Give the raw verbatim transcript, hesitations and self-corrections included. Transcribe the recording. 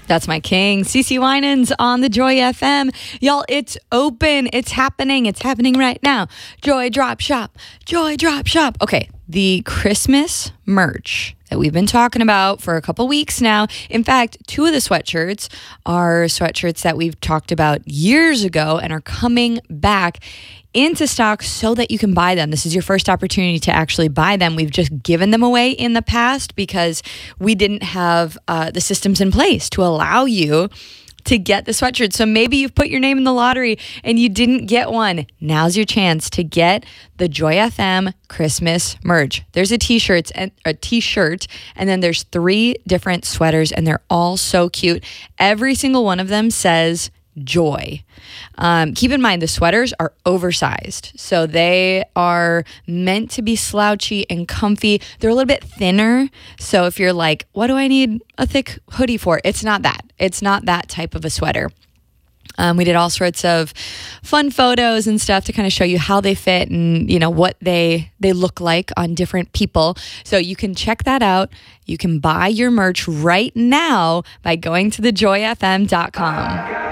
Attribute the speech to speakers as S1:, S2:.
S1: That's my king, CeCe Winans on the Joy F M. Y'all, it's open. It's happening. It's happening right now. Joy Drop Shop. Joy Drop Shop. Okay, the Christmas merch that we've been talking about for a couple weeks now. In fact, two of the sweatshirts are sweatshirts that we've talked about years ago and are coming back into stock so that you can buy them. This is your first opportunity to actually buy them. We've just given them away in the past because we didn't have uh, the systems in place to allow you to get the sweatshirt. So maybe you've put your name in the lottery and you didn't get one. Now's your chance to get the Joy F M Christmas merch. There's a t-shirt and a t-shirt, and then there's three different sweaters, and they're all so cute. Every single one of them says joy. Um, keep in mind, the sweaters are oversized. So they are meant to be slouchy and comfy. They're a little bit thinner. So if you're like, what do I need a thick hoodie for? It's not that. It's not that type of a sweater. Um, we did all sorts of fun photos and stuff to kind of show you how they fit and, you know, what they they look like on different people. So you can check that out. You can buy your merch right now by going to the joy f m dot com.